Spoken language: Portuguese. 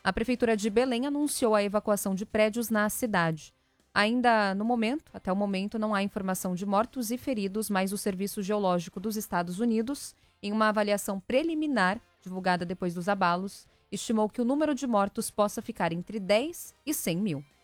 A Prefeitura de Belém anunciou a evacuação de prédios na cidade. Até o momento, não há informação de mortos e feridos, mas o Serviço Geológico dos Estados Unidos, em uma avaliação preliminar, divulgada depois dos abalos, estimou que o número de mortos possa ficar entre 10 e 100 mil.